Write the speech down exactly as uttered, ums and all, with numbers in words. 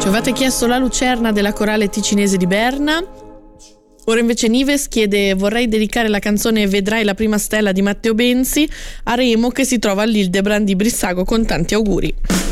Ci avete chiesto La Lucerna della Corale Ticinese di Berna. Ora invece Nives chiede: vorrei dedicare la canzone Vedrai la prima stella di Matteo Benzi a Remo, che si trova all'Ildebrand di Brissago, con tanti auguri.